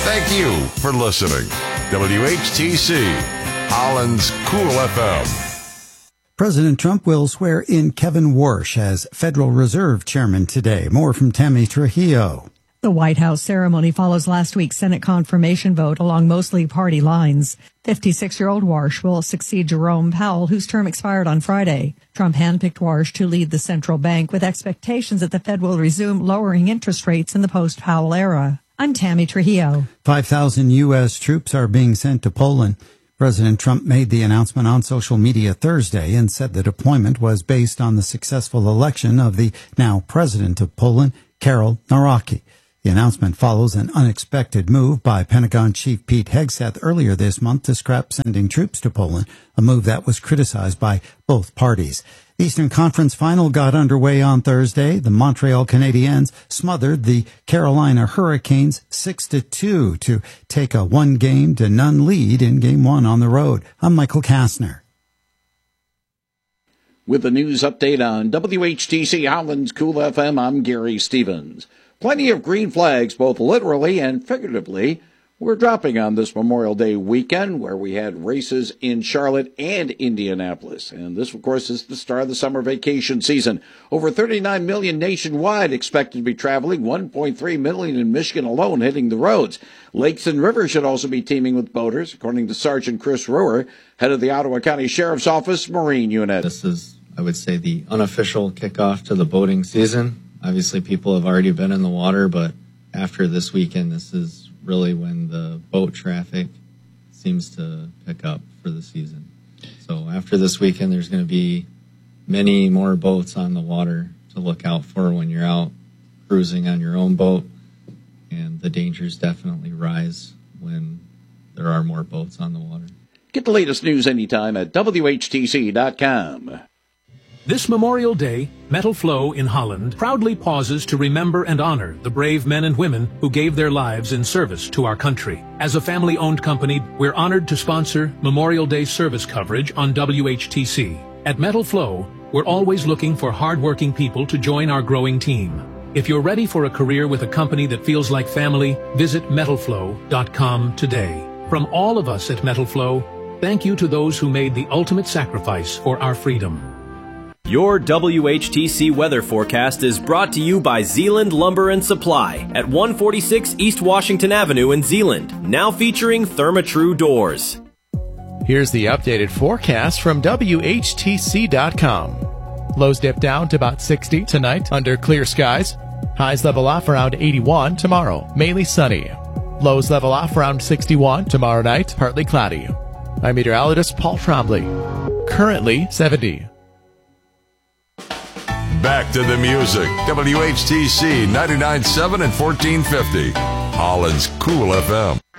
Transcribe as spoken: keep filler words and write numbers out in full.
Thank you for listening. W H T C, Holland's Cool F M. President Trump will swear in Kevin Warsh as Federal Reserve Chairman today. More from Tammy Trujillo. The White House ceremony follows last week's Senate confirmation vote along mostly party lines. fifty-six-year-old Warsh will succeed Jerome Powell, whose term expired on Friday. Trump handpicked Warsh to lead the central bank with expectations that the Fed will resume lowering interest rates in the post-Powell era. I'm Tammy Trujillo. five thousand U S troops are being sent to Poland. President Trump made the announcement on social media Thursday and said the deployment was based on the successful election of the now president of Poland, Karol Nawrocki. The announcement follows an unexpected move by Pentagon Chief Pete Hegseth earlier this month to scrap sending troops to Poland, a move that was criticized by both parties. The Eastern Conference final got underway on Thursday. The Montreal Canadiens smothered the Carolina Hurricanes six to two to take a one-game to none lead in Game one on the road. I'm Michael Kastner. With the news update on W H T C Holland's Cool F M, I'm Gary Stevens. Plenty of green flags, both literally and figuratively, were dropping on this Memorial Day weekend, where we had races in Charlotte and Indianapolis. And this, of course, is the start of the summer vacation season. Over thirty-nine million nationwide expected to be traveling, one point three million in Michigan alone hitting the roads. Lakes and rivers should also be teeming with boaters, according to Sergeant Chris Ruhr, head of the Ottawa County Sheriff's Office Marine Unit. This is, I would say, the unofficial kickoff to the boating season. Obviously, people have already been in the water, but after this weekend, this is really when the boat traffic seems to pick up for the season. So after this weekend, there's going to be many more boats on the water to look out for when you're out cruising on your own boat, and the dangers definitely rise when there are more boats on the water. Get the latest news anytime at W H T C dot com. This Memorial Day, Metal Flow in Holland proudly pauses to remember and honor the brave men and women who gave their lives in service to our country. As a family-owned company, we're honored to sponsor Memorial Day service coverage on W H T C. At Metal Flow, we're always looking for hardworking people to join our growing team. If you're ready for a career with a company that feels like family, visit metal flow dot com today. From all of us at Metal Flow, thank you to those who made the ultimate sacrifice for our freedom. Your W H T C weather forecast is brought to you by Zeeland Lumber and Supply at one forty-six East Washington Avenue in Zeeland, now featuring Therma-Tru doors. Here's the updated forecast from W H T C dot com. Lows dip down to about sixty tonight under clear skies. Highs level off around eighty-one tomorrow, mainly sunny. Lows level off around sixty-one tomorrow night, partly cloudy. I'm meteorologist Paul Trombley. Currently seventy. Back to the music. W H T C ninety-nine point seven and fourteen fifty. Holland's Cool F M.